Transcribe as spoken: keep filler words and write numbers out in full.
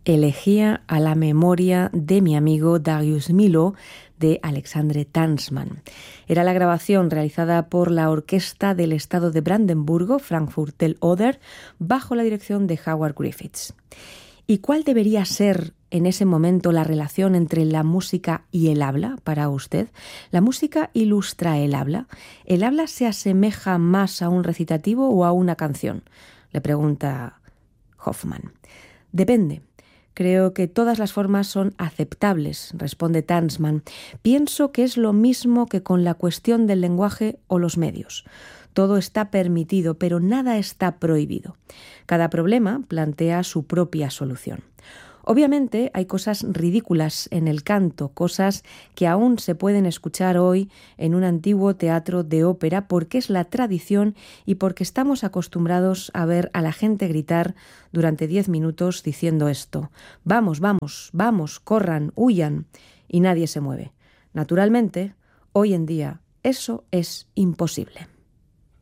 Elegía a la memoria de mi amigo Darius Milhaud de Alexandre Tansman. Era la grabación realizada por la Orquesta del Estado de Brandenburgo, Frankfurt del Oder, bajo la dirección de Howard Griffiths. ¿Y cuál debería ser en ese momento la relación entre la música y el habla para usted? ¿La música ilustra el habla? ¿El habla se asemeja más a un recitativo o a una canción?, le pregunta Hoffman. Depende. Creo que todas las formas son aceptables, responde Tansman. Pienso que es lo mismo que con la cuestión del lenguaje o los medios. Todo está permitido, pero nada está prohibido. Cada problema plantea su propia solución. Obviamente hay cosas ridículas en el canto, cosas que aún se pueden escuchar hoy en un antiguo teatro de ópera porque es la tradición y porque estamos acostumbrados a ver a la gente gritar durante diez minutos diciendo esto: vamos, vamos, vamos, corran, huyan, y nadie se mueve. Naturalmente, hoy en día eso es imposible.